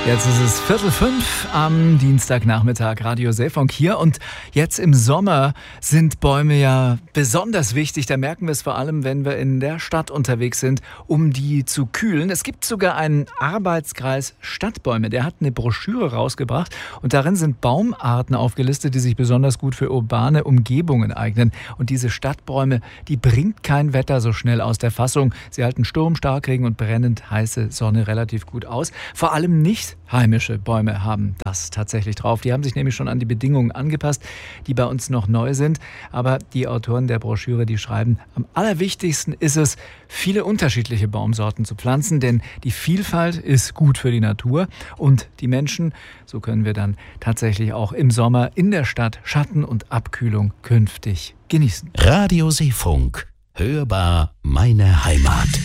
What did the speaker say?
Jetzt ist es 4:45 am Dienstagnachmittag, Radio Seefunk hier. Und jetzt im Sommer sind Bäume ja besonders wichtig. Da merken wir es vor allem, wenn wir in der Stadt unterwegs sind, um die zu kühlen. Es gibt sogar einen Arbeitskreis Stadtbäume, der hat eine Broschüre rausgebracht. Und darin sind Baumarten aufgelistet, die sich besonders gut für urbane Umgebungen eignen. Und diese Stadtbäume, die bringt kein Wetter so schnell aus der Fassung. Sie halten Sturm, Starkregen und brennend heiße Sonne relativ gut aus. Vor allem nicht heimische Bäume haben das tatsächlich drauf. Die haben sich nämlich schon an die Bedingungen angepasst, die bei uns noch neu sind. Aber die Autoren der Broschüre, die schreiben, am allerwichtigsten ist es, viele unterschiedliche Baumsorten zu pflanzen, denn die Vielfalt ist gut für die Natur und die Menschen, so können wir dann tatsächlich auch im Sommer in der Stadt Schatten und Abkühlung künftig genießen. Radio Seefunk. Hörbar meine Heimat.